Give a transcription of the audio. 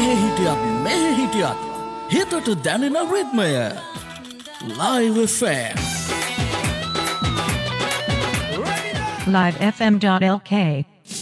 මේ හිටියත් හිතට දැනෙන රිද්මය Live FM livefm.lk